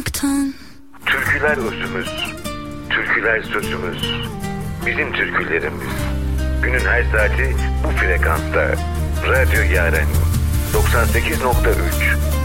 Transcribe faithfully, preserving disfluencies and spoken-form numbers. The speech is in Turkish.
olmaktan. Türküler özümüz, türküler sözümüz, bizim türkülerimiz. Günün her saati bu frekansta. Radyo Yaren doksan sekiz nokta üç.